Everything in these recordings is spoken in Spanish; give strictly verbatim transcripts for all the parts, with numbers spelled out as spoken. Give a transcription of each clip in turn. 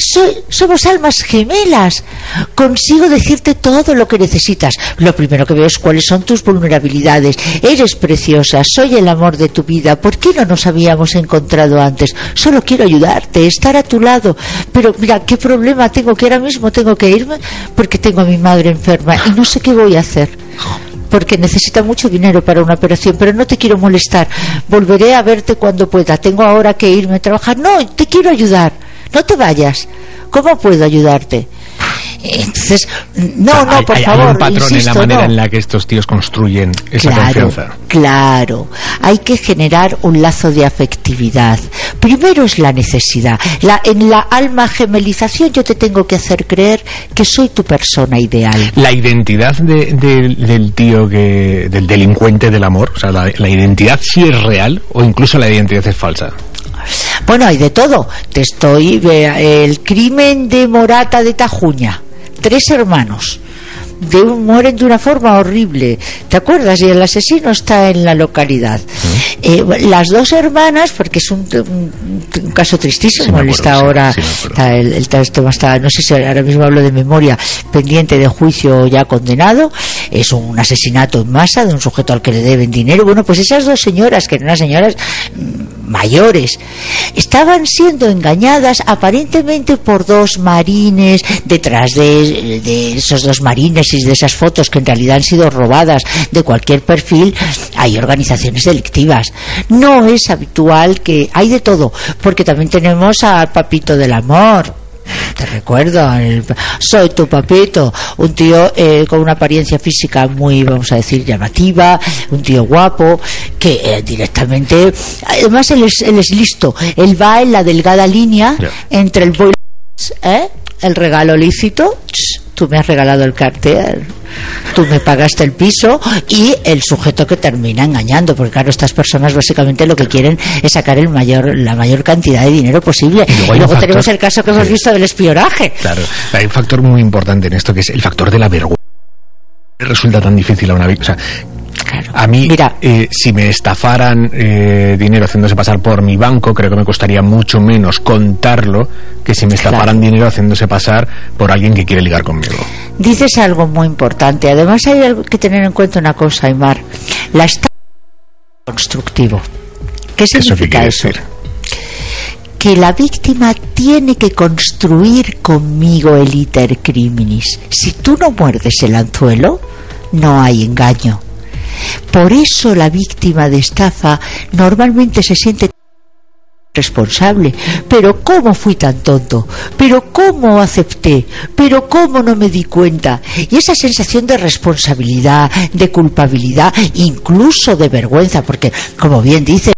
Soy, somos almas gemelas. Consigo decirte todo lo que necesitas. Lo primero que veo es cuáles son tus vulnerabilidades. Eres preciosa, soy el amor de tu vida. ¿Por qué no nos habíamos encontrado antes? Solo quiero ayudarte, estar a tu lado. Pero mira, ¿qué problema tengo? Que ahora mismo tengo que irme porque tengo a mi madre enferma y no sé qué voy a hacer. Porque necesita mucho dinero para una operación, pero no te quiero molestar. Volveré a verte cuando pueda. Tengo ahora que irme a trabajar. No, te quiero ayudar. No te vayas. ¿Cómo puedo ayudarte? Entonces, no, no, por hay, favor, hay un patrón insisto, en la manera no. en la que estos tíos construyen esa claro, confianza. Claro, hay que generar un lazo de afectividad. Primero es la necesidad. La, en la alma gemelización yo te tengo que hacer creer que soy tu persona ideal. La identidad de, de, del tío, que del delincuente del amor, o sea, la, la identidad sí es real o incluso la identidad es falsa. Bueno, hay de todo. Te estoy... Eh, el crimen de Morata de Tajuña. Tres hermanos de un, mueren de una forma horrible, ¿te acuerdas? Y el asesino está en la localidad. ¿Sí? Eh, las dos hermanas, porque es un, un, un caso tristísimo, sí, él acuerdo, está sí, ahora sí, está, el, el tema está, no sé si ahora mismo hablo de memoria, pendiente de juicio, ya condenado. Es un asesinato en masa de un sujeto al que le deben dinero. Bueno, pues esas dos señoras, que eran unas señoras mayores, estaban siendo engañadas aparentemente por dos marines. Detrás de, de esos dos marines y de esas fotos que en realidad han sido robadas de cualquier perfil, hay organizaciones delictivas. No es habitual, que hay de todo, porque también tenemos al papito del amor. Te recuerdo, el, soy tu papito, un tío eh, con una apariencia física muy, vamos a decir, llamativa, un tío guapo, que eh, directamente, además él es, él es listo, él va en la delgada línea yeah. entre el boy, ¿eh? el regalo lícito, tú me has regalado el cartel, tú me pagaste el piso, y el sujeto que termina engañando, porque claro, estas personas básicamente lo que quieren es sacar el mayor, la mayor cantidad de dinero posible. Y luego, y luego tenemos el caso que hemos sí. visto del espionaje. Claro, hay un factor muy importante en esto, que es el factor de la vergüenza. Resulta tan difícil a una víctima, o sea, claro. A mí, Mira, eh, si me estafaran eh, dinero haciéndose pasar por mi banco, creo que me costaría mucho menos contarlo que si me estafaran claro. dinero haciéndose pasar por alguien que quiere ligar conmigo. Dices algo muy importante. Además hay que tener en cuenta una cosa, Aymar. La estafa constructivo. ¿Qué significa eso? Decir? Que la víctima tiene que construir conmigo el iter criminis. Si tú no muerdes el anzuelo, no hay engaño. Por eso la víctima de estafa normalmente se siente responsable. Pero ¿cómo fui tan tonto? ¿Pero cómo acepté? ¿Pero cómo no me di cuenta? Y esa sensación de responsabilidad, de culpabilidad, incluso de vergüenza, porque como bien dice,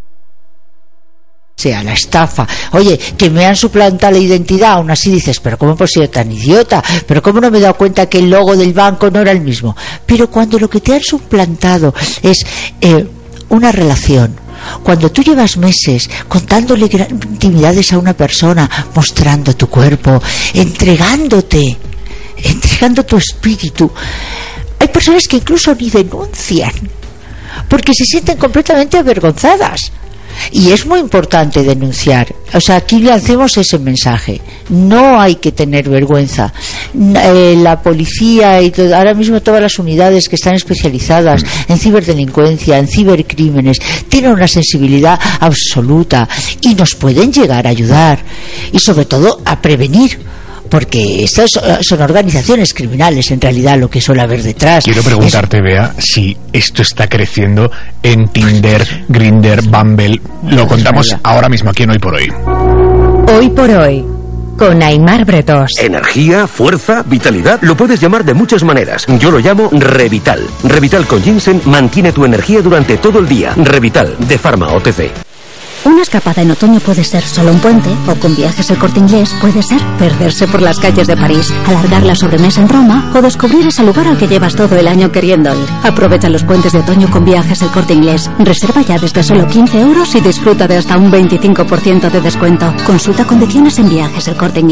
sea la estafa, oye, que me han suplantado la identidad, aún así dices, pero ¿cómo puedo ser tan idiota? ¿Pero cómo no me he dado cuenta que el logo del banco no era el mismo? Pero cuando lo que te han suplantado es eh, una relación, cuando tú llevas meses contándole intimidades a una persona, mostrando tu cuerpo, entregándote, entregando tu espíritu, hay personas que incluso ni denuncian, porque se sienten completamente avergonzadas. Y es muy importante denunciar. O sea, aquí lancemos ese mensaje. No hay que tener vergüenza. Eh, la policía y todo, ahora mismo todas las unidades que están especializadas en ciberdelincuencia, en cibercrímenes, tienen una sensibilidad absoluta y nos pueden llegar a ayudar y sobre todo a prevenir. Porque estas son organizaciones criminales, en realidad, lo que suele haber detrás. Quiero preguntarte, es... Bea, si esto está creciendo en Tinder, Grindr, Bumble. Lo contamos ahora mismo aquí en Hoy por Hoy. Hoy por Hoy, con Aymar Bretós. Energía, fuerza, vitalidad, lo puedes llamar de muchas maneras. Yo lo llamo Revital. Revital con ginseng mantiene tu energía durante todo el día. Revital, de Pharma O T C. Una escapada en otoño puede ser solo un puente, o con Viajes El Corte Inglés puede ser perderse por las calles de París, alargar la sobremesa en Roma o descubrir ese lugar al que llevas todo el año queriendo ir. Aprovecha los puentes de otoño con Viajes El Corte Inglés. Reserva ya desde solo quince euros y disfruta de hasta un veinticinco por ciento de descuento. Consulta condiciones en Viajes El Corte Inglés.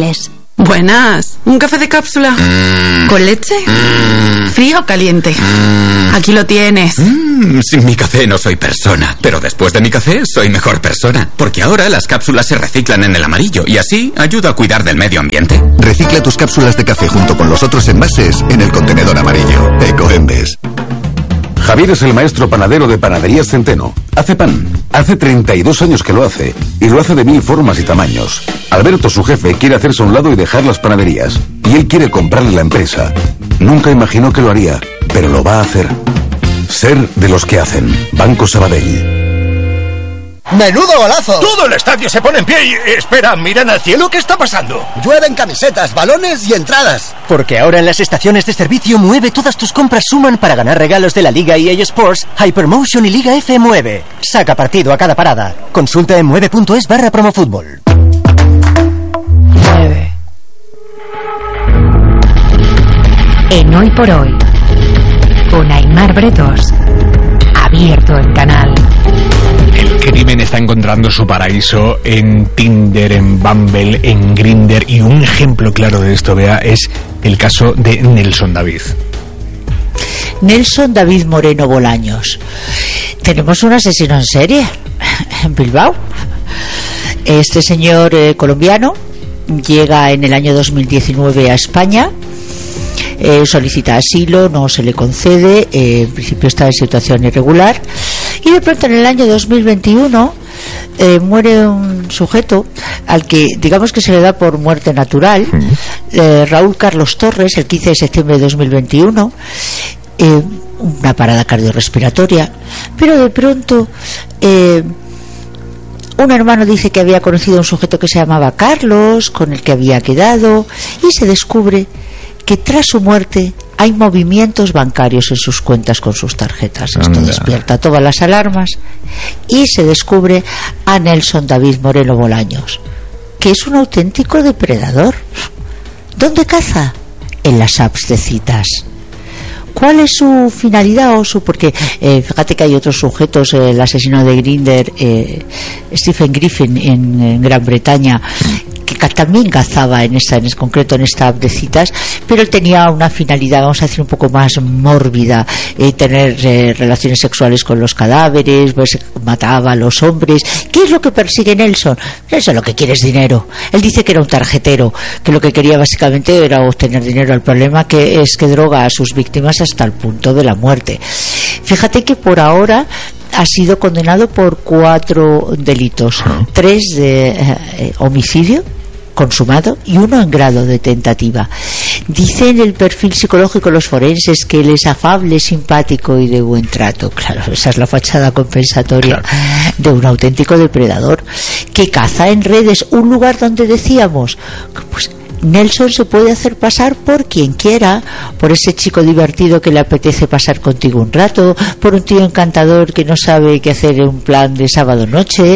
Buenas. ¿Un café de cápsula? Mm. ¿Con leche? Mm. ¿Frío o caliente? Mm. Aquí lo tienes. Mm. Sin mi café no soy persona, pero después de mi café soy mejor persona, porque ahora las cápsulas se reciclan en el amarillo y así ayuda a cuidar del medio ambiente. Recicla tus cápsulas de café junto con los otros envases en el contenedor amarillo. Ecoembes. Javier es el maestro panadero de Panaderías Centeno. Hace pan. Hace treinta y dos años que lo hace. Y lo hace de mil formas y tamaños. Alberto, su jefe, quiere hacerse a un lado y dejar las panaderías. Y él quiere comprarle la empresa. Nunca imaginó que lo haría, pero lo va a hacer. Ser de los que hacen. Banco Sabadell. ¡Menudo golazo! Todo el estadio se pone en pie y... Espera, miran al cielo, ¿qué está pasando? Llueven camisetas, balones y entradas. Porque ahora en las estaciones de servicio Mueve todas tus compras suman para ganar regalos de la Liga E A Sports, Hypermotion y Liga F Mueve. Saca partido a cada parada. Consulta en mueve.es barra promofútbol. Mueve. En Hoy por Hoy, con Aimar Bretos, abierto en canal. El crimen está encontrando su paraíso en Tinder, en Bumble, en Grindr, y un ejemplo claro de esto, Bea, es el caso de Nelson David. Nelson David Moreno Bolaños. Tenemos un asesino en serie en Bilbao. Este señor eh, colombiano llega en el año dos mil diecinueve a España. Eh, solicita asilo, no se le concede, eh, en principio está en situación irregular, y de pronto en el año dos mil veintiuno eh, muere un sujeto al que digamos que se le da por muerte natural, eh, Raúl Carlos Torres, el quince de septiembre de dos mil veintiuno, eh, una parada cardiorrespiratoria, pero de pronto eh, un hermano dice que había conocido a un sujeto que se llamaba Carlos, con el que había quedado, y se descubre que tras su muerte hay movimientos bancarios en sus cuentas con sus tarjetas. Esto Anda. despierta todas las alarmas y se descubre a Nelson David Moreno Bolaños, que es un auténtico depredador. ¿Dónde caza? En las apps de citas. ¿Cuál es su finalidad o su...? Porque eh, fíjate que hay otros sujetos, eh, el asesino de Grindr, eh, Stephen Griffin en, en Gran Bretaña, que también cazaba en esta, en concreto en esta app de citas, pero él tenía una finalidad, vamos a decir, un poco más mórbida, eh, tener eh, relaciones sexuales con los cadáveres, pues mataba a los hombres. ¿Qué es lo que persigue Nelson? Nelson lo que quiere es dinero. Él dice que era un tarjetero, que lo que quería básicamente era obtener dinero. El problema que es que droga a sus víctimas hasta el punto de la muerte. Fíjate que por ahora ha sido condenado por cuatro delitos, uh-huh. tres de eh, homicidio consumado y uno en grado de tentativa. Dice en el perfil psicológico de los forenses que él es afable, simpático y de buen trato. Claro, esa es la fachada compensatoria, claro, de un auténtico depredador que caza en redes, un lugar donde decíamos, pues Nelson se puede hacer pasar por quien quiera, por ese chico divertido que le apetece pasar contigo un rato, por un tío encantador que no sabe qué hacer en un plan de sábado noche.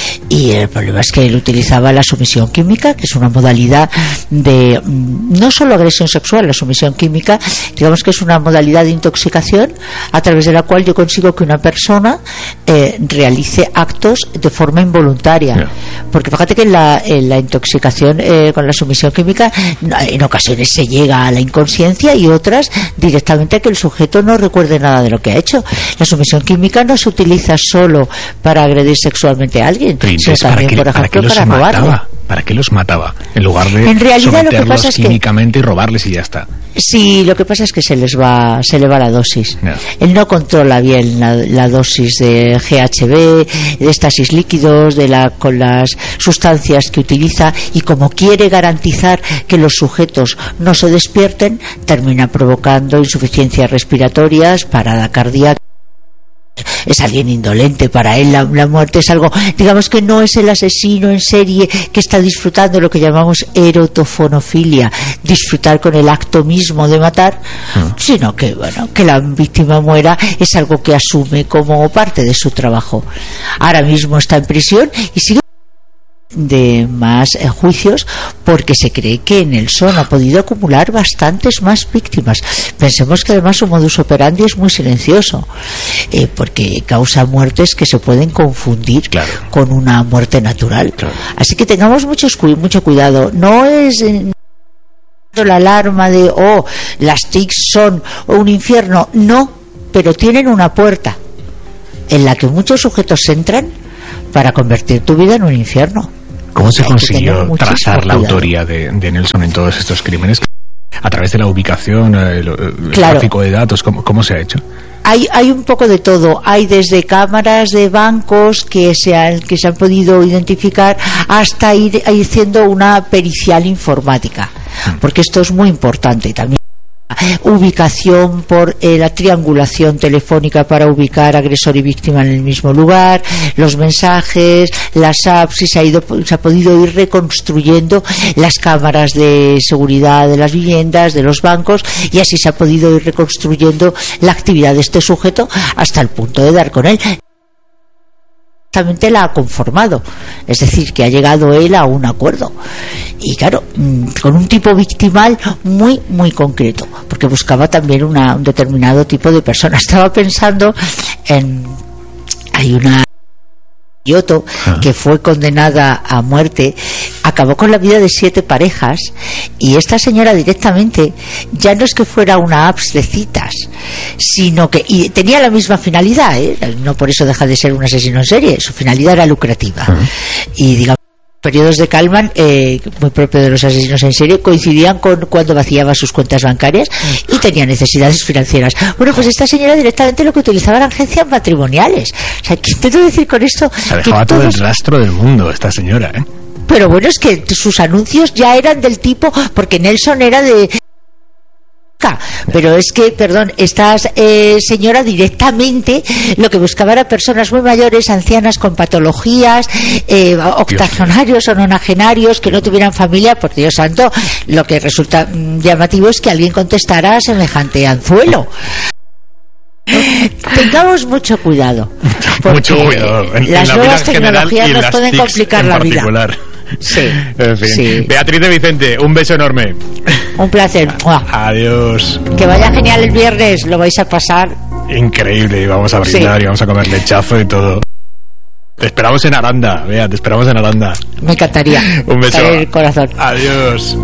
Y el problema es que él utilizaba la sumisión química, que es una modalidad de no solo agresión sexual. La sumisión química, digamos que es una modalidad de intoxicación a través de la cual yo consigo que una persona eh, realice actos de forma involuntaria, yeah. Porque fíjate que en la, en la intoxicación eh, con la sumisión química en ocasiones se llega a la inconsciencia y otras directamente a que el sujeto no recuerde nada de lo que ha hecho. La sumisión química no se utiliza solo para agredir sexualmente a alguien, sino también, ¿para, por ejemplo, para, para robarle. ¿Para qué los mataba? En lugar de en realidad, someterlos lo que pasa es químicamente que, y robarles y ya está. Sí, lo que pasa es que se les va, se le va la dosis. No. Él no controla bien la, la dosis de G H B, de éxtasis líquidos, de la, con las sustancias que utiliza, y como quiere garantizar que los sujetos no se despierten, termina provocando insuficiencias respiratorias, parada cardíaca. Es alguien indolente. Para él la, la muerte es algo, digamos que no es el asesino en serie que está disfrutando lo que llamamos erotofonofilia, disfrutar con el acto mismo de matar, uh-huh. sino que bueno, que la víctima muera es algo que asume como parte de su trabajo. Ahora mismo está en prisión y sigue de más eh, juicios, porque se cree que Nelson ha podido acumular bastantes más víctimas. Pensemos que además su modus operandi es muy silencioso, eh, porque causa muertes que se pueden confundir, claro, con una muerte natural, claro. Así que tengamos mucho, mucho cuidado. No es la alarma de oh, las T I Cs son un infierno. No, pero tienen una puerta en la que muchos sujetos entran para convertir tu vida en un infierno. ¿Cómo se consiguió trazar la autoría de, de Nelson en todos estos crímenes? ¿A través de la ubicación, el, el claro. tráfico de datos? ¿Cómo, cómo se ha hecho? Hay, hay un poco de todo. Hay desde cámaras de bancos que se han, que se han podido identificar hasta ir haciendo una pericial informática, porque esto es muy importante también. Ubicación por eh, la triangulación telefónica para ubicar agresor y víctima en el mismo lugar, los mensajes, las apps, y se ha, ido, se ha podido ir reconstruyendo las cámaras de seguridad de las viviendas, de los bancos, y así se ha podido ir reconstruyendo la actividad de este sujeto hasta el punto de dar con él. Exactamente la ha conformado, es decir, que ha llegado él a un acuerdo, y claro, con un tipo victimal muy muy concreto, porque buscaba también una, un determinado tipo de persona. Estaba pensando en, hay una Kyoto que fue condenada a muerte, acabó con la vida de siete parejas, y esta señora directamente ya no es que fuera una apps de citas, sino que, y tenía la misma finalidad, ¿eh? No por eso deja de ser un asesino en serie, su finalidad era lucrativa. Uh-huh. Y digamos, periodos de Kalman, eh, muy propio de los asesinos en serie, coincidían con cuando vaciaba sus cuentas bancarias y tenía necesidades financieras. Bueno, pues esta señora directamente lo que utilizaba eran agencias matrimoniales. O sea, ¿qué intento decir con esto? Se dejaba todo todos... el rastro del mundo esta señora, ¿eh? Pero bueno, es que sus anuncios ya eran del tipo, porque Nelson era de... Pero es que, perdón, esta eh, señora directamente lo que buscaba era personas muy mayores, ancianas con patologías, eh, octogenarios o nonagenarios que no tuvieran familia. Por Dios santo, lo que resulta mm, llamativo es que alguien contestara a semejante anzuelo. Tengamos mucho cuidado, mucho cuidado. En, las en nuevas tecnologías nos pueden complicar la vida. Sí, en fin. Sí. Beatriz de Vicente, un beso enorme. Un placer. Adiós. Que vaya genial el viernes, lo vais a pasar increíble, y vamos a brindar, sí, y vamos a comer lechazo y todo. Te esperamos en Aranda, Bea, te esperamos en Aranda. Me encantaría. Un beso. El corazón. Adiós.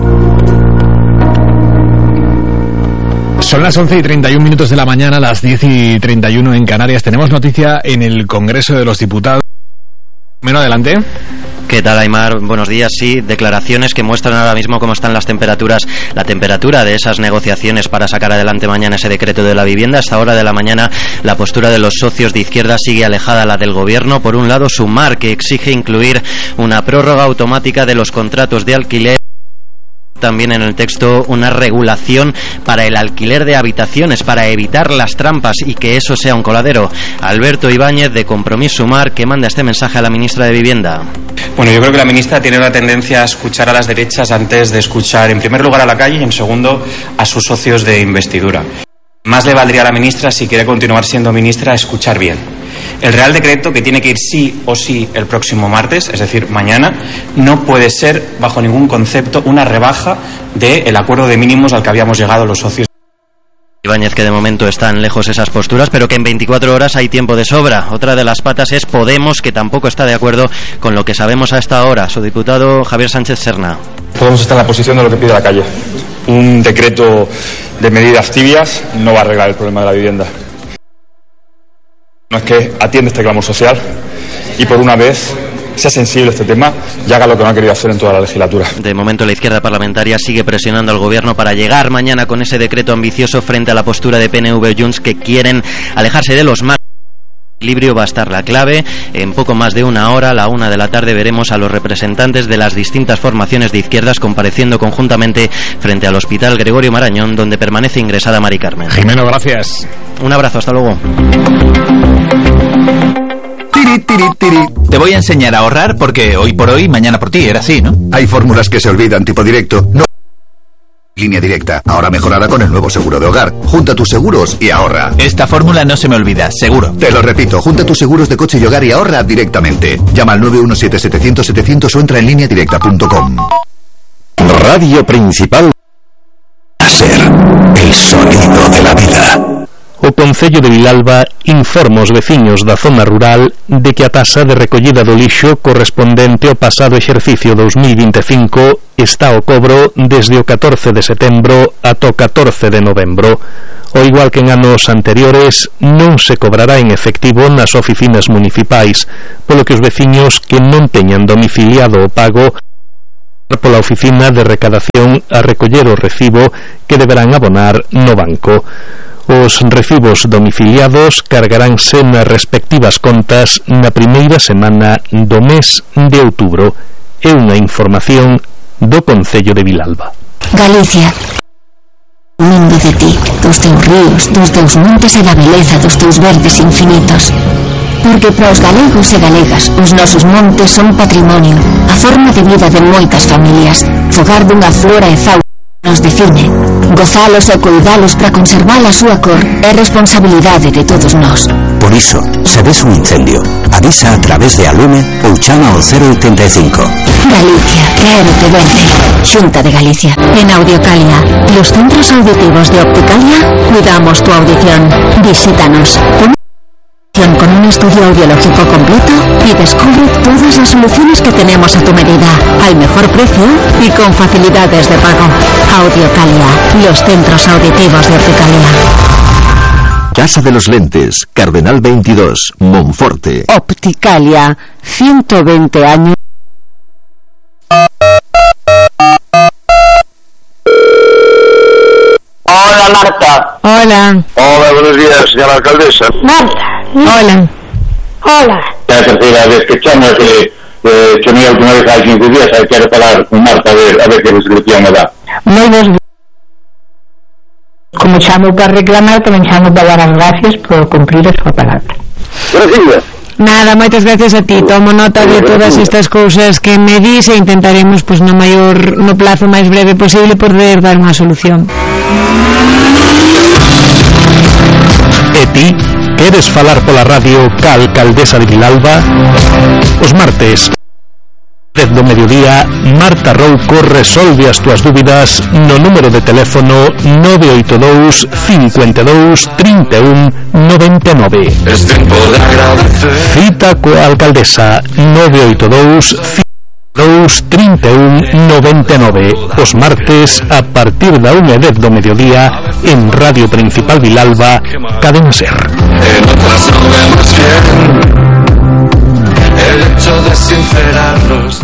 Son las once y treinta y un minutos de la mañana, las diez y treinta y uno en Canarias. Tenemos noticia en el Congreso de los Diputados. Menos adelante. ¿Qué tal, Aymar? Buenos días. Sí, declaraciones que muestran ahora mismo cómo están las temperaturas, la temperatura de esas negociaciones para sacar adelante mañana ese decreto de la vivienda. A esta hora de la mañana la postura de los socios de izquierda sigue alejada a la del gobierno. Por un lado, Sumar, que exige incluir una prórroga automática de los contratos de alquiler. También en el texto una regulación para el alquiler de habitaciones para evitar las trampas y que eso sea un coladero. Alberto Ibáñez, de Compromís Sumar, que manda este mensaje a la ministra de Vivienda. Bueno, yo creo que la ministra tiene una tendencia a escuchar a las derechas antes de escuchar, en primer lugar, a la calle y, en segundo, a sus socios de investidura. Más le valdría a la ministra, si quiere continuar siendo ministra, escuchar bien. El Real Decreto, que tiene que ir sí o sí el próximo martes, es decir, mañana, no puede ser, bajo ningún concepto, una rebaja del acuerdo de mínimos al que habíamos llegado los socios. Ibáñez, que de momento están lejos esas posturas, pero que en veinticuatro horas hay tiempo de sobra. Otra de las patas es Podemos, que tampoco está de acuerdo con lo que sabemos a esta hora. Su diputado Javier Sánchez Serna. Podemos estar en la posición de lo que pide la calle. Un decreto de medidas tibias no va a arreglar el problema de la vivienda. No es que atiende este clamor social y por una vez sea sensible a este tema y haga lo que no ha querido hacer en toda la legislatura. De momento la izquierda parlamentaria sigue presionando al gobierno para llegar mañana con ese decreto ambicioso frente a la postura de P N V y Junts, que quieren alejarse de los márgenes. El equilibrio va a estar la clave. En poco más de una hora, a la una de la tarde, veremos a los representantes de las distintas formaciones de izquierdas compareciendo conjuntamente frente al Hospital Gregorio Marañón, donde permanece ingresada Mari Carmen. Jimeno, gracias. Un abrazo, hasta luego. Tiri, tiri, tiri. Te voy a enseñar a ahorrar porque hoy por hoy, mañana por ti, era así, ¿no? Hay fórmulas que se olvidan, tipo directo. No. Línea Directa, ahora mejorada con el nuevo seguro de hogar. Junta tus seguros y ahorra. Esta fórmula no se me olvida, seguro. Te lo repito, junta tus seguros de coche y hogar y ahorra directamente. Llama al nueve uno siete, setecientos, setecientos o entra en línea directa punto com. Radio Principal. Ser el sonido de la vida. O Concello de Vilalba informa aos veciños da zona rural de que a taxa de recollida do lixo correspondente ao pasado exercicio dous mil vinte e cinco está ao cobro desde o catorce de setembro ata o catorce de novembro. Ao igual que en anos anteriores, non se cobrará en efectivo nas oficinas municipais, polo que os veciños que non teñan domiciliado o pago pola oficina de recadación a recoller o recibo que deberán abonar no banco. Os recibos domiciliados cargaránse nas respectivas contas na primeira semana do mes de outubro. É unha información do Concello de Vilalba. Galicia, o mundo de ti, dos teus ríos, dos teus montes e da beleza dos teus verdes infinitos. Porque para os galegos e galegas os nosos montes son patrimonio, a forma de vida de moitas familias, fogar dunha flora e fauna nos define. Gozalos e cuidalos para conservar a súa cor é responsabilidade de todos nós. Por iso, se ves un incendio, avisa a través de Alume ou chama ao cero oitenta e cinco. Galicia, quérete verde. Xunta de Galicia. En Audiocalia, los centros auditivos de Opticalia, cuidamos tu audición. Visítanos. Con un estudio audiológico completo y descubre todas las soluciones que tenemos a tu medida, al mejor precio y con facilidades de pago. Audiocalia, los centros auditivos de Opticalia. Casa de los Lentes, Cardenal veintidós, Monforte. Opticalia, ciento veinte años. Hola, Marta. Hola. Hola, buenos días, señora alcaldesa. Marta. Hola. Hola. É a terceira vez que chamo que eh, chamei a última vez hai cinco días e quero falar con Marta a ver, a ver que resolución me dá. Moi bons días. Como chamo para reclamar, tamén chamo para dar as gracias por cumprir a súa palabra. Gracias. Nada, moitas gracias a ti. Tomo nota de todas estas cousas que me dis e intentaremos, pois, no maior, no plazo máis breve posible poder dar unha solución. E ti, queres falar pola radio ca alcaldesa de Vilalba? Os martes desde o mediodía, Marta Rouco resolve as túas dúbidas no número de teléfono nove oito dous, cinco dous, trinta e un, noventa e nove. Cita coa alcaldesa nove oito dous, cinco dous, trinta e un, noventa e nove. Os martes a partir da unha e dez do mediodía en Radio Principal Vilalba, Cadena Ser. El hecho de sincerarnos.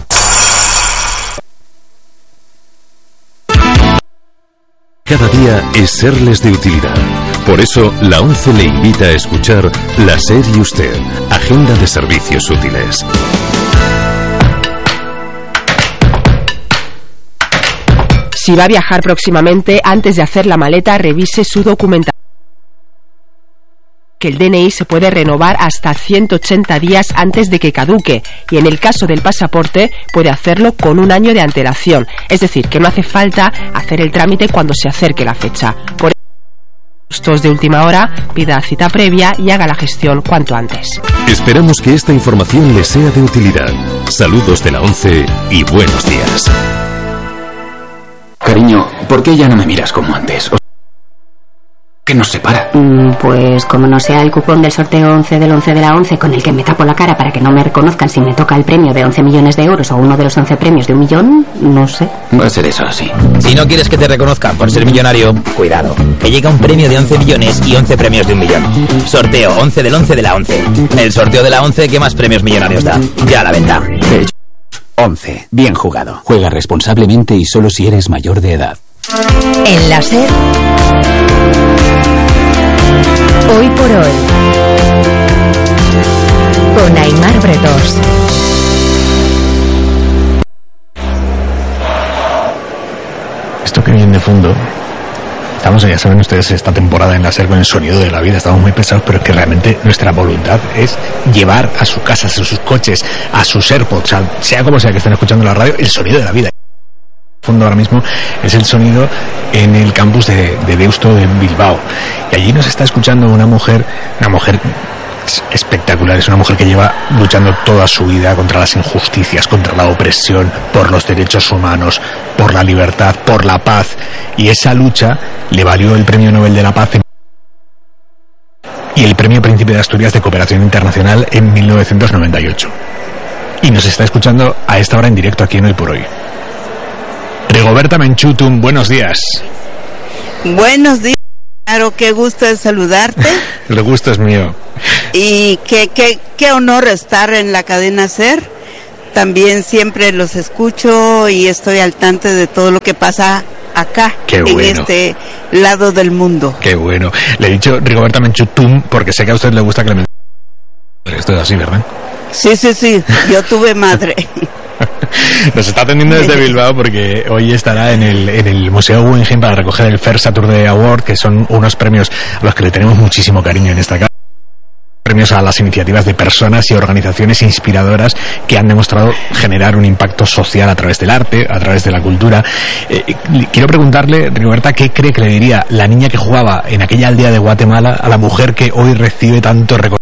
Cada día es serles de utilidad. Por eso, la ONCE le invita a escuchar La SER y Usted, Agenda de Servicios Útiles. Si va a viajar próximamente, antes de hacer la maleta, revise su documentación. Que el D N I se puede renovar hasta ciento ochenta días antes de que caduque, y en el caso del pasaporte puede hacerlo con un año de antelación, es decir, que no hace falta hacer el trámite cuando se acerque la fecha. Por estos de última hora, pida cita previa y haga la gestión cuanto antes. Esperamos que esta información le sea de utilidad. Saludos de la ONCE y buenos días. Cariño, ¿por qué ya no me miras como antes? ¿Qué nos separa? Mm, pues como no sea el cupón del sorteo once del once de la once con el que me tapo la cara para que no me reconozcan si me toca el premio de once millones de euros o uno de los once premios de un millón, no sé. Va a ser eso así. Si no quieres que te reconozcan por ser millonario, cuidado, que llega un premio de once millones y once premios de un millón. Sorteo once del once de la once. El sorteo de la once que más premios millonarios da. Ya a la venta. once. Bien jugado. Juega responsablemente y solo si eres mayor de edad. En la SER, hoy por hoy, con Aimar Bretós. Esto que viene de fondo, estamos, ya saben ustedes, esta temporada en la SER con el sonido de la vida, estamos muy pesados, pero que realmente nuestra voluntad es llevar a sus casas, a sus coches, a sus AirPods, a, sea como sea que estén escuchando la radio, el sonido de la vida. Fondo ahora mismo es el sonido en el campus de, de Deusto de Bilbao, y allí nos está escuchando una mujer, una mujer espectacular, es una mujer que lleva luchando toda su vida contra las injusticias, contra la opresión, por los derechos humanos, por la libertad, por la paz, y esa lucha le valió el Premio Nobel de la Paz en y el Premio Príncipe de Asturias de Cooperación Internacional en mil novecientos noventa y ocho. Y nos está escuchando a esta hora en directo aquí en Hoy por Hoy. Rigoberta Menchutum, buenos días. Buenos días, claro, qué gusto de saludarte. El gusto es mío. Y qué, qué, qué honor estar en la cadena SER. También siempre los escucho y estoy al tanto de todo lo que pasa acá, qué bueno, en este lado del mundo. Qué bueno. Le he dicho Rigoberta Menchutum porque sé que a usted le gusta que le men... Esto es así, ¿verdad? Sí, sí, sí, yo tuve madre. Nos está atendiendo desde Bilbao porque hoy estará en el, en el Museo Guggenheim para recoger el First Saturday Award, que son unos premios a los que le tenemos muchísimo cariño en esta casa. Premios a las iniciativas de personas y organizaciones inspiradoras que han demostrado generar un impacto social a través del arte, a través de la cultura. Eh, quiero preguntarle, Rigoberta, ¿qué cree que le diría la niña que jugaba en aquella aldea de Guatemala a la mujer que hoy recibe tanto reconocimiento?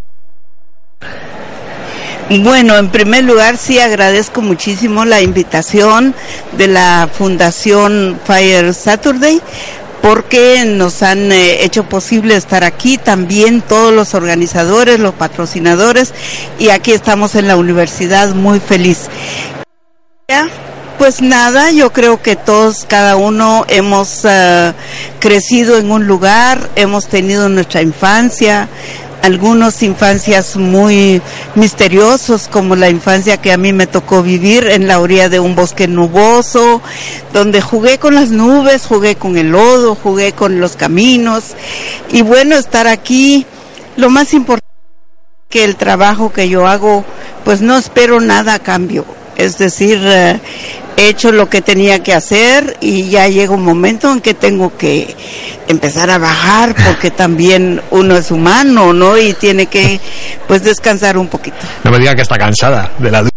Bueno, en primer lugar sí agradezco muchísimo la invitación de la Fundación Fire Saturday, porque nos han eh, hecho posible estar aquí, también todos los organizadores, los patrocinadores, y aquí estamos en la universidad muy feliz. Pues nada, yo creo que todos, cada uno hemos uh, crecido en un lugar, hemos tenido nuestra infancia, algunos infancias muy misteriosos, como la infancia que a mí me tocó vivir en la orilla de un bosque nuboso, donde jugué con las nubes, jugué con el lodo, jugué con los caminos, y bueno, estar aquí, lo más importante es que el trabajo que yo hago, pues no espero nada a cambio, es decir, eh, he hecho lo que tenía que hacer y ya llega un momento en que tengo que empezar a bajar, porque también uno es humano, ¿no? Y tiene que, pues, descansar un poquito. No me diga que está cansada de la...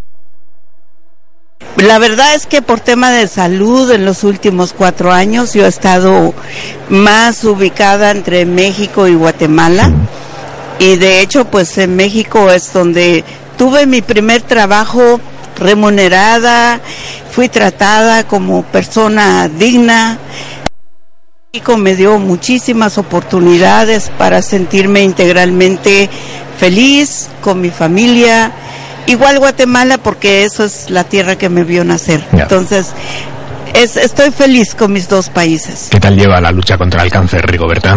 La verdad es que por tema de salud en los últimos cuatro años yo he estado más ubicada entre México y Guatemala, mm. y de hecho pues en México es donde tuve mi primer trabajo remunerada, fui tratada como persona digna. México me dio muchísimas oportunidades para sentirme integralmente feliz con mi familia. Igual Guatemala, porque eso es la tierra que me vio nacer. Yeah. Entonces, es, estoy feliz con mis dos países. ¿Qué tal lleva la lucha contra el cáncer, Rigoberta?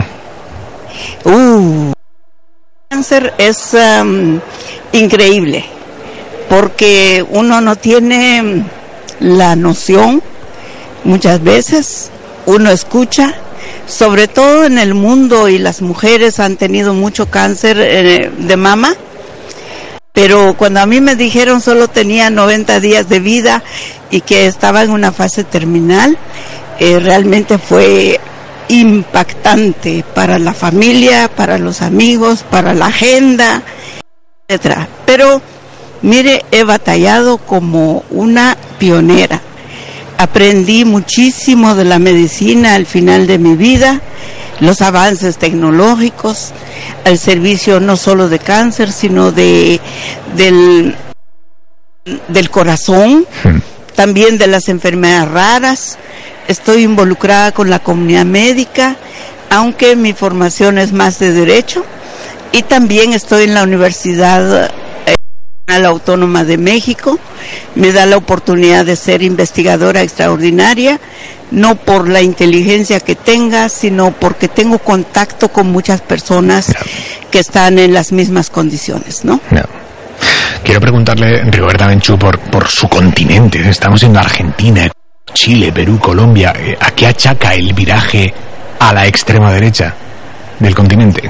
Uh, el cáncer es um, increíble, porque uno no tiene la noción, muchas veces uno escucha, sobre todo en el mundo, y las mujeres han tenido mucho cáncer eh, de mama, pero cuando a mí me dijeron solo tenía noventa días de vida y que estaba en una fase terminal, eh, realmente fue impactante para la familia, para los amigos, para la agenda, etcétera. Pero mire, he batallado como una pionera. Aprendí muchísimo de la medicina al final de mi vida, los avances tecnológicos, al servicio no solo de cáncer, sino de del, del corazón, sí. También de las enfermedades raras. Estoy involucrada con la comunidad médica, aunque mi formación es más de derecho, y también estoy en la Universidad Nacional Autónoma de México. Me da la oportunidad de ser investigadora extraordinaria, no por la inteligencia que tenga, sino porque tengo contacto con muchas personas no. que están en las mismas condiciones, ¿no? No. Quiero preguntarle, Rigoberta Menchú, por, por su continente. Estamos en Argentina, Chile, Perú, Colombia. ¿A qué achaca el viraje a la extrema derecha del continente?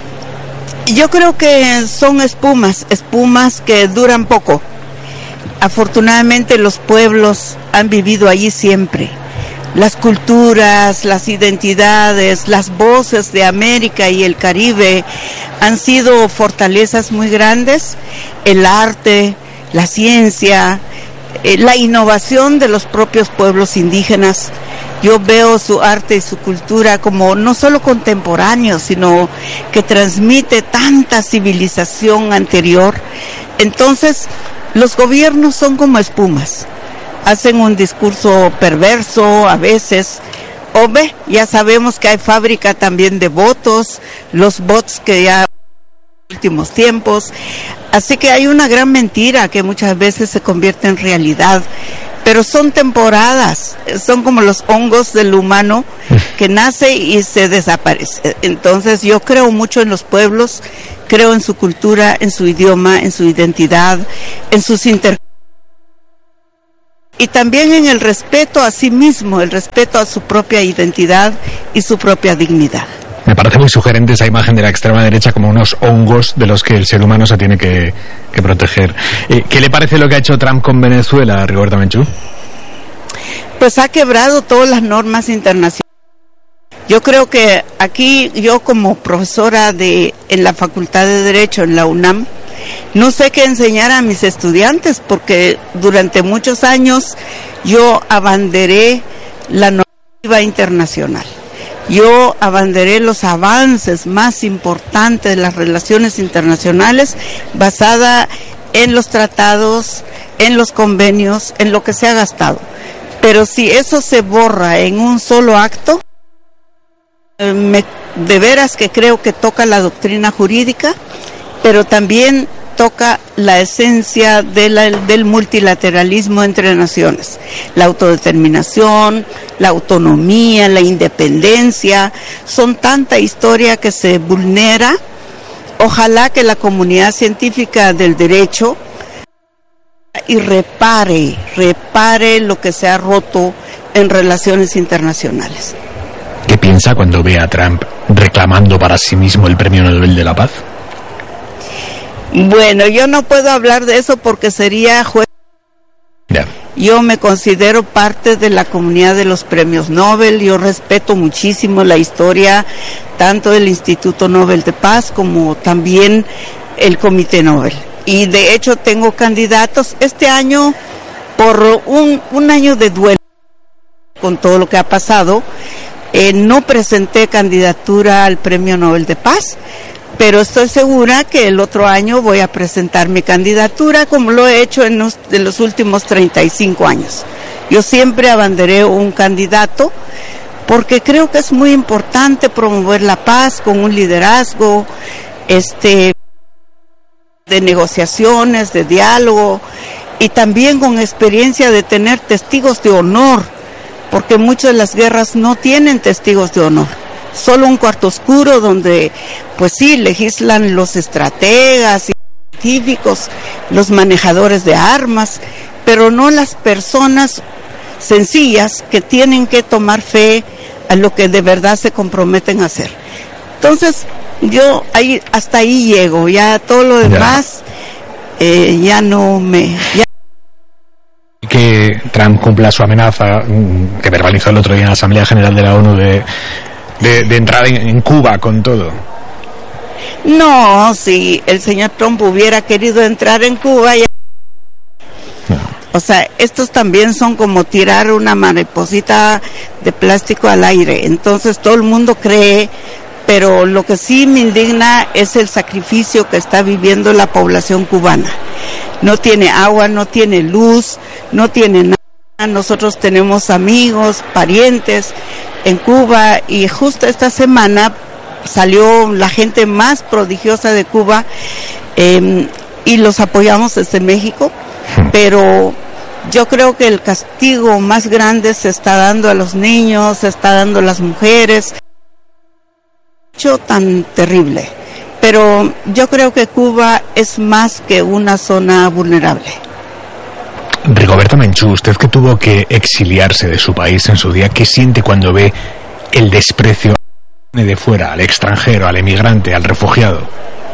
Yo creo que son espumas, espumas que duran poco. Afortunadamente los pueblos han vivido allí siempre. Las culturas, las identidades, las voces de América y el Caribe han sido fortalezas muy grandes. El arte, la ciencia, eh, la innovación de los propios pueblos indígenas. Yo veo su arte y su cultura como no solo contemporáneo, sino que transmite tanta civilización anterior. Entonces, los gobiernos son como espumas. Hacen un discurso perverso a veces, o ve, ya sabemos que hay fábrica también de votos, los bots que ya últimos tiempos. Así que hay una gran mentira que muchas veces se convierte en realidad, pero son temporadas, son como los hongos del humano que nace y se desaparece. Entonces yo creo mucho en los pueblos, creo en su cultura, en su idioma, en su identidad, en sus intercambios. Y también en el respeto a sí mismo, el respeto a su propia identidad y su propia dignidad. Me parece muy sugerente esa imagen de la extrema derecha como unos hongos de los que el ser humano se tiene que, que proteger. Eh, ¿Qué le parece lo que ha hecho Trump con Venezuela, Rigoberta Menchú? Pues ha quebrado todas las normas internacionales. Yo creo que aquí, yo como profesora de en la Facultad de Derecho en la UNAM, no sé qué enseñar a mis estudiantes, porque durante muchos años yo abanderé la normativa internacional. Yo abanderé los avances más importantes de las relaciones internacionales basada en los tratados, en los convenios, en lo que se ha gastado. Pero si eso se borra en un solo acto, me, de veras que creo que toca la doctrina jurídica, pero también toca la esencia de la, del multilateralismo entre naciones, la autodeterminación, la autonomía, la independencia, son tanta historia que se vulnera. Ojalá que la comunidad científica del derecho y repare, repare lo que se ha roto en relaciones internacionales. ¿Qué piensa cuando ve a Trump reclamando para sí mismo el Premio Nobel de la Paz? Bueno, yo no puedo hablar de eso porque sería juez. Yeah. Yo me considero parte de la comunidad de los premios Nobel. Yo respeto muchísimo la historia tanto del Instituto Nobel de Paz como también el Comité Nobel. Y de hecho tengo candidatos este año por un, un año de duelo con todo lo que ha pasado. Eh, no presenté candidatura al Premio Nobel de Paz, pero estoy segura que el otro año voy a presentar mi candidatura como lo he hecho en los, en los últimos treinta y cinco años. Yo siempre abanderé un candidato porque creo que es muy importante promover la paz con un liderazgo este, de negociaciones, de diálogo y también con experiencia de tener testigos de honor, porque muchas de las guerras no tienen testigos de honor. Solo un cuarto oscuro donde, pues sí, legislan los estrategas y científicos, los manejadores de armas, pero no las personas sencillas que tienen que tomar fe a lo que de verdad se comprometen a hacer. Entonces, yo ahí hasta ahí llego, ya todo lo demás eh, ya no me... Ya que Trump cumpla su amenaza que verbalizó el otro día en la Asamblea General de la ONU de De, de entrar en, en Cuba con todo. No, si el señor Trump hubiera querido entrar en Cuba ya... no. O sea, estos también son como tirar una mariposita de plástico al aire, entonces todo el mundo cree, pero lo que sí me indigna es el sacrificio que está viviendo la población cubana. No tiene agua, no tiene luz, no tiene nada. Nosotros tenemos amigos, parientes en Cuba y justo esta semana salió la gente más prodigiosa de Cuba eh, y los apoyamos desde México, pero yo creo que el castigo más grande se está dando a los niños, se está dando a las mujeres. Hecho tan terrible, pero yo creo que Cuba es más que una zona vulnerable. Rigoberta Menchú, usted que tuvo que exiliarse de su país en su día, ¿qué siente cuando ve el desprecio de fuera, al extranjero, al emigrante, al refugiado?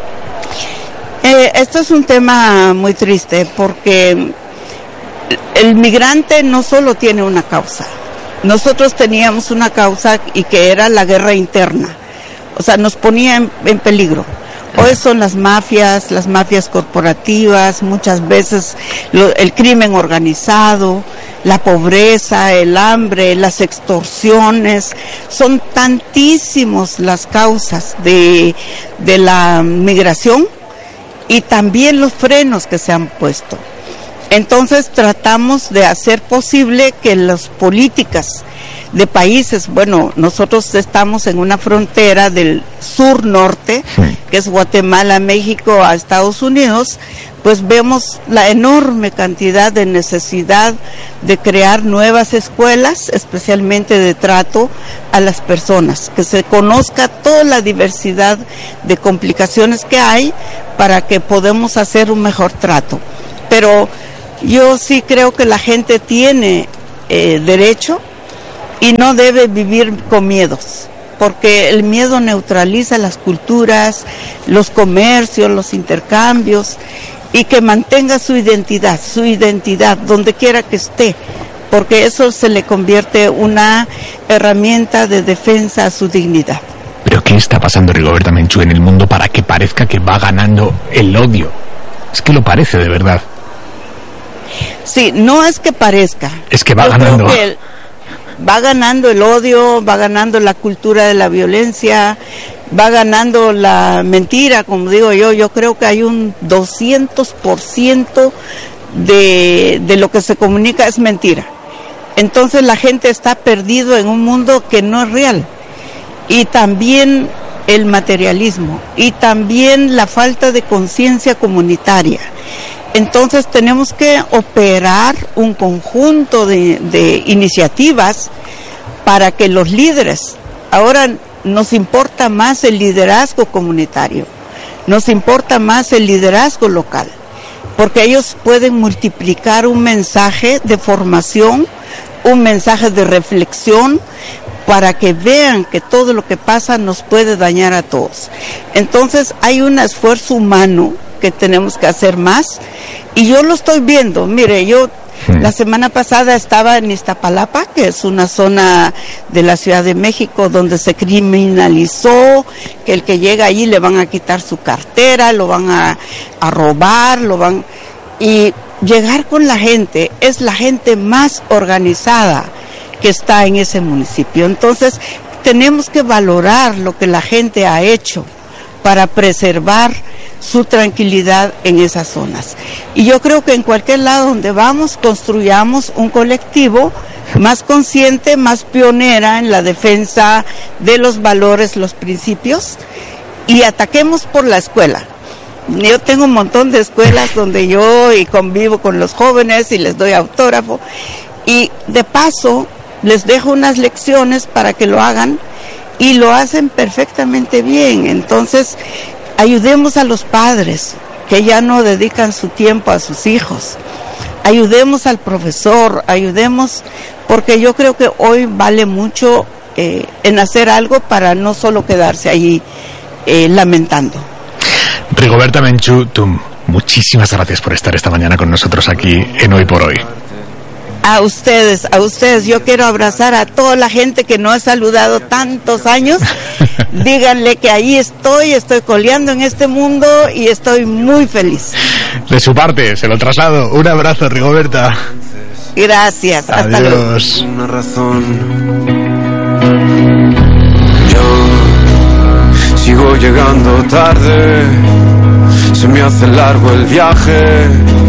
Eh, esto es un tema muy triste porque el migrante no solo tiene una causa. Nosotros teníamos una causa y que era la guerra interna. O sea, nos ponía en, en peligro. Hoy son las mafias, las mafias corporativas, muchas veces lo, el crimen organizado, la pobreza, el hambre, las extorsiones, son tantísimos las causas de, de la migración y también los frenos que se han puesto. Entonces tratamos de hacer posible que las políticas de países, bueno, nosotros estamos en una frontera del sur-norte, sí, que es Guatemala, México, a Estados Unidos, pues vemos la enorme cantidad de necesidad de crear nuevas escuelas, especialmente de trato a las personas, que se conozca toda la diversidad de complicaciones que hay para que podamos hacer un mejor trato. Pero yo sí creo que la gente tiene eh, derecho y no debe vivir con miedos, porque el miedo neutraliza las culturas, los comercios, los intercambios, y que mantenga su identidad, su identidad, donde quiera que esté, porque eso se le convierte una herramienta de defensa a su dignidad. ¿Pero qué está pasando, Rigoberta Menchú, en el mundo para que parezca que va ganando el odio? Es que lo parece, de verdad. Sí, no es que parezca. Es que va Yo ganando. Creo que el, va ganando el odio, va ganando la cultura de la violencia, va ganando la mentira, como digo yo. Yo creo que hay un doscientos por ciento de, de lo que se comunica es mentira. Entonces la gente está perdido en un mundo que no es real. Y también el materialismo, y también la falta de conciencia comunitaria. Entonces tenemos que operar un conjunto de, de iniciativas para que los líderes, ahora nos importa más el liderazgo comunitario, nos importa más el liderazgo local, porque ellos pueden multiplicar un mensaje de formación, un mensaje de reflexión, para que vean que todo lo que pasa nos puede dañar a todos. Entonces hay un esfuerzo humano que tenemos que hacer más, y yo lo estoy viendo. Mire, yo sí. la semana pasada estaba en Iztapalapa, que es una zona de la Ciudad de México donde se criminalizó que el que llega allí le van a quitar su cartera, lo van a, a robar, lo van... y llegar con la gente, es la gente más organizada que está en ese municipio. Entonces tenemos que valorar lo que la gente ha hecho para preservar su tranquilidad en esas zonas. Y yo creo que en cualquier lado donde vamos, construyamos un colectivo más consciente, más pionera en la defensa de los valores, los principios, y ataquemos por la escuela. Yo tengo un montón de escuelas donde yo y convivo con los jóvenes y les doy autógrafo, y de paso les dejo unas lecciones para que lo hagan, y lo hacen perfectamente bien. Entonces ayudemos a los padres que ya no dedican su tiempo a sus hijos, ayudemos al profesor, ayudemos, porque yo creo que hoy vale mucho eh, en hacer algo para no solo quedarse ahí eh, lamentando. Rigoberta Menchú, tú, muchísimas gracias por estar esta mañana con nosotros aquí en Hoy por Hoy. A ustedes, a ustedes, yo quiero abrazar a toda la gente que no he saludado tantos años. Díganle que ahí estoy, estoy coleando en este mundo y estoy muy feliz. De su parte, se lo traslado. Un abrazo, Rigoberta. Gracias, hasta Adiós. luego. Una razón. Yo sigo llegando tarde, se me hace largo el viaje.